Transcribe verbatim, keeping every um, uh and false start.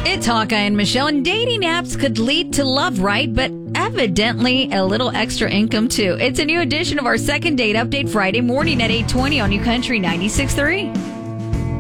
It's Hawkeye and Michelle, and dating apps could lead to love, right? But evidently a little extra income, too. It's a new edition of our second date update Friday morning at eight twenty on New Country ninety-six point three.